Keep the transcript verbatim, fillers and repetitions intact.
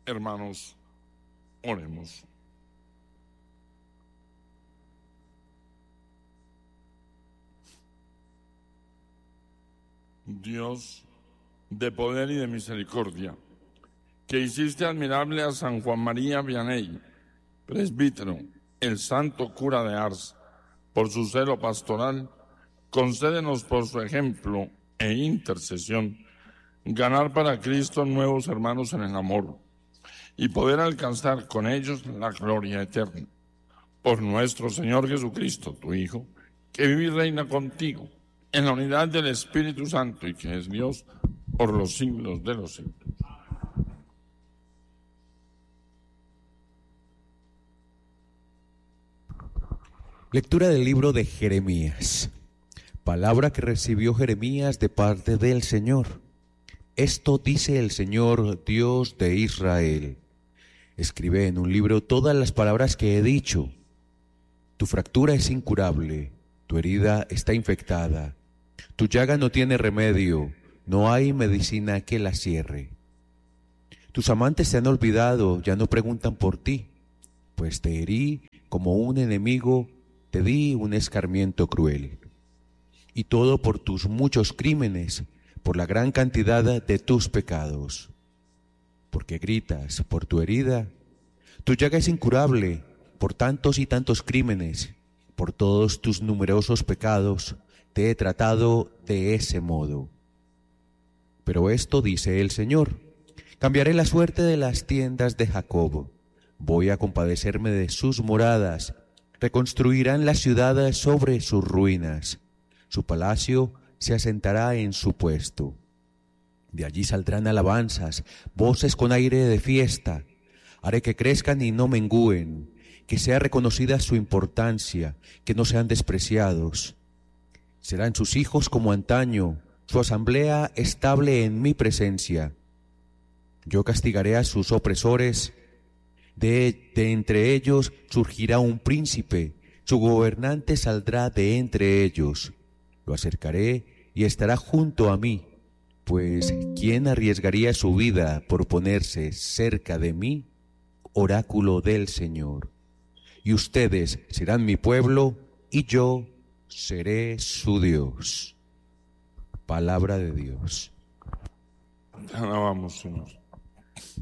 Hermanos, oremos. Dios de poder y de misericordia, que hiciste admirable a San Juan María Vianney, presbítero, el santo cura de Ars, por su celo pastoral, concédenos por su ejemplo e intercesión ganar para Cristo nuevos hermanos en el amor y poder alcanzar con ellos la gloria eterna. Por nuestro Señor Jesucristo, tu Hijo, que vive y reina contigo en la unidad del Espíritu Santo y que es Dios por los siglos de los siglos. Lectura del libro de Jeremías. Palabra que recibió Jeremías de parte del Señor. Esto dice el Señor, Dios de Israel. Escribe en un libro todas las palabras que he dicho. Tu fractura es incurable, tu herida está infectada, tu llaga no tiene remedio, no hay medicina que la cierre. Tus amantes te han olvidado, ya no preguntan por ti, pues te herí como un enemigo, te di un escarmiento cruel. Y todo por tus muchos crímenes, por la gran cantidad de tus pecados. Porque gritas por tu herida, tu llaga es incurable, por tantos y tantos crímenes, por todos tus numerosos pecados, te he tratado de ese modo. Pero esto dice el Señor, cambiaré la suerte de las tiendas de Jacob, voy a compadecerme de sus moradas, reconstruirán la ciudad sobre sus ruinas, su palacio se asentará en su puesto. De allí saldrán alabanzas, voces con aire de fiesta, haré que crezcan y no mengúen, que sea reconocida su importancia, que no sean despreciados. Serán sus hijos como antaño, su asamblea estable en mi presencia. Yo castigaré a sus opresores, de, de entre ellos surgirá un príncipe, su gobernante saldrá de entre ellos. Lo acercaré y estará junto a mí, pues ¿quién arriesgaría su vida por ponerse cerca de mí? Oráculo del Señor. Y ustedes serán mi pueblo y yo seré su Dios. Palabra de Dios. Alabamos, Señor.